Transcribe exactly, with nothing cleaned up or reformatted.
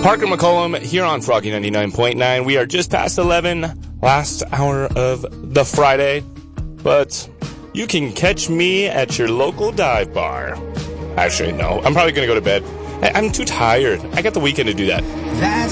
Parker McCollum here on Froggy ninety-nine point nine. We are just past eleven, last hour of the Friday, but you can catch me at your local dive bar. Actually, no, I'm probably going to go to bed. I- I'm too tired. I got the weekend to do that. That's